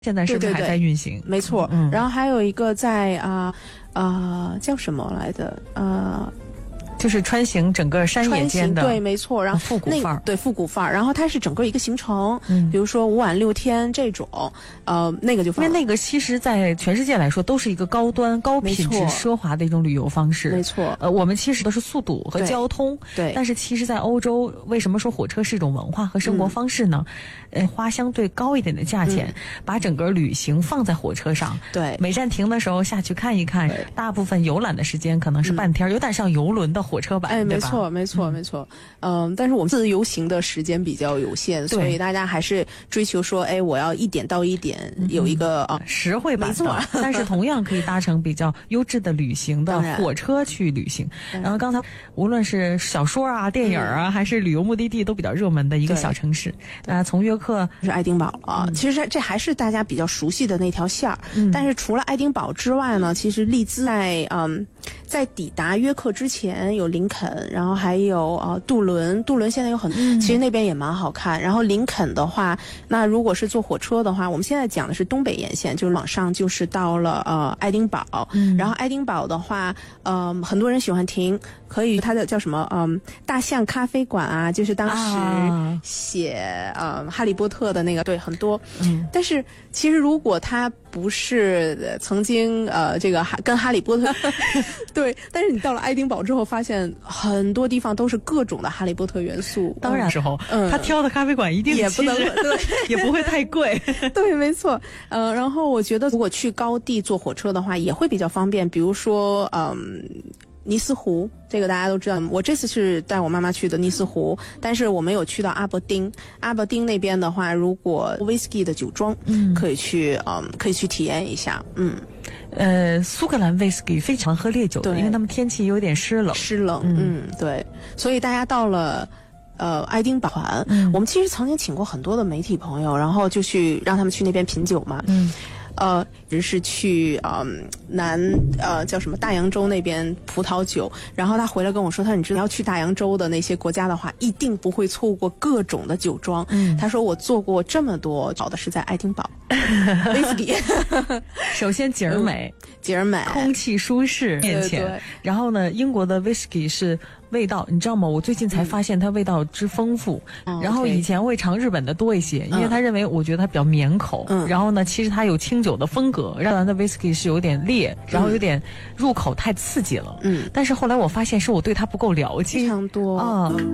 现在是不是还在运行？ 对对对，没错。然后还有一个在叫什么来的就是穿行整个山野间的， 对，没错。然后复古范儿， 对，复古范儿。然后它是整个一个行程，比如说5晚6天这种，那个就因为那个其实在全世界来说都是一个高端、高品质、奢华的一种旅游方式。 没错。 我们其实都是速度和交通， 对。 但是其实，在欧洲，为什么说火车是一种文化和生活方式呢？花相对高一点的价钱，把整个旅行放在火车上， 对， 每站停的时候下去看一看，大部分游览的时间可能是半天，有点像游轮的火车版，对吧？ 没错。但是我们自由行的时间比较有限，所以大家还是追求说，我要1点到1点有一个实惠版的，但是同样可以搭乘比较优质的旅行的火车去旅行。然后刚才无论是小说啊、电影啊，还是旅游目的地都比较热门的一个小城市，从约克是爱丁堡啊。其实这还是大家比较熟悉的那条线儿。但是除了爱丁堡之外呢，其实利兹在抵达约克之前有林肯，然后还有杜伦现在有很其实那边也蛮好看。然后林肯的话，那如果是坐火车的话，我们现在讲的是东北沿线，就是往上就是到了爱丁堡。然后爱丁堡的话，很多人喜欢停，可以它的叫什么大象咖啡馆啊，就是当时写哈利波特的那个，对，很多。但是其实如果它不是曾经这个跟哈利波特对，但是你到了爱丁堡之后，发现很多地方都是各种的哈利波特元素。 当然时候，他挑的咖啡馆一定也不能对， 也不会太贵。 对，没错。然后我觉得如果去高地坐火车的话，也会比较方便。比如说，尼斯湖，这个大家都知道。我这次是带我妈妈去的尼斯湖，但是我没有去到阿伯丁。阿伯丁那边的话，如果 whisky 的酒庄，可以去体验一下。 苏格兰 whisky 非常喝烈酒的，因为他们天气有点湿冷。 对，所以大家到了爱丁堡，我们其实曾经请过很多的媒体朋友，然后就去让他们去那边品酒嘛。人是去叫什么大洋洲那边葡萄酒，然后他回来跟我说，他说你知道要去大洋洲的那些国家的话，一定不会错过各种的酒庄。他说我做过这么多，好的是在爱丁堡，whisky 首先景儿美，空气舒适，面前。然后呢，英国的 whisky 是味道，你知道吗？我最近才发现它味道之丰富。然后以前会尝日本的多一些，因为他认为我觉得它比较绵口。然后呢，其实它有清酒的风格，让咱的 whisky 是有点烈，然后有点入口太刺激了。但是后来我发现是我对它不够了解， 非常多